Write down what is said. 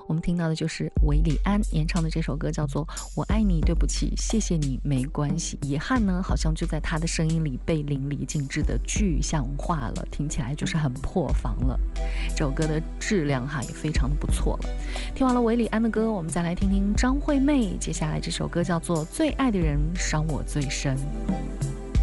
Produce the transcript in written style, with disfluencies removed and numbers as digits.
我们听到的就是韦礼安演唱的这首歌，叫做《我爱你，对不起，谢谢你，没关系》。遗憾呢，好像就在他的声音里被淋漓尽致的具象化了，听起来就是很破防了。这首歌的质量也非常的不错了。听完了韦礼安的歌，我们再来听听张惠妹，接下来这首歌叫做《最爱的人伤我最深》。